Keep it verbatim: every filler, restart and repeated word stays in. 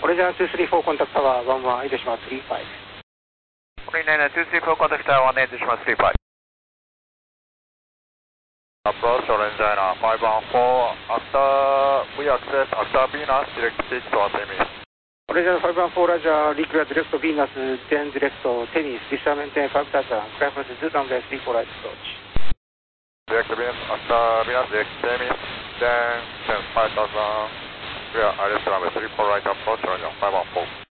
オレンジツースリーフォーコンタクトはワンワンエイトシマスリーファイブ。 オレンジツースリーフォーコンタクトはワンエイトシマスリーファイブ。 Approach Orange China five one four after we access after Venus direct pitch to Artemis. オレンジファイブワンフォーラジャーリクラディレクトビーナスデンディレクトテニスディスターメンテンファクターザンクラファスズランベースリーフォーライトアプローチ。 Direct Venus after Venus direct Artemis then ten five thousand we are Alice Runway three four right approach Orange five one four.